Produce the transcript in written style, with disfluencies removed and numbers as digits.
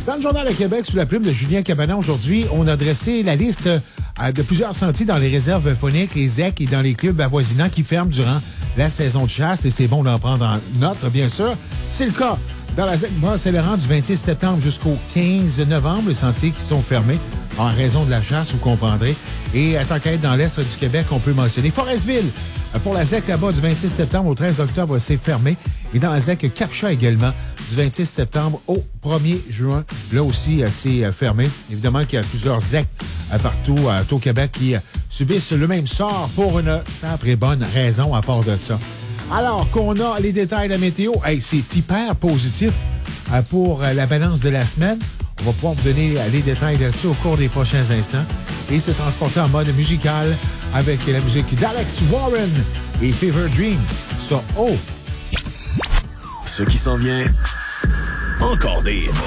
Dans le Journal de Québec, sous la plume de Julien Cabanon, aujourd'hui, on a dressé la liste de plusieurs sentiers dans les réserves fauniques, les ZEC et dans les clubs avoisinants qui ferment durant la saison de chasse. Et c'est bon d'en prendre en note, bien sûr. C'est le cas dans la ZEC Bas-Saint-Laurent du 26 septembre jusqu'au 15 novembre, les sentiers qui sont fermés en raison de la chasse, vous comprendrez. Et tant qu'à être dans l'Est du Québec, on peut mentionner Forestville. Pour la ZEC là-bas, du 26 septembre au 13 octobre, c'est fermé. Et dans la ZEC Cap-Chat également, du 26 septembre au 1er juin, là aussi, c'est fermé. Évidemment qu'il y a plusieurs ZEC partout au Québec qui subissent le même sort pour une simple et bonne raison à part de ça. Alors qu'on a les détails de la météo, c'est hyper positif pour la balance de la semaine. On va pouvoir vous donner les détails là-dessus au cours des prochains instants et se transporter en mode musical avec la musique d'Alex Warren et Fever Dream sur O. Ce qui s'en vient, encore des hits.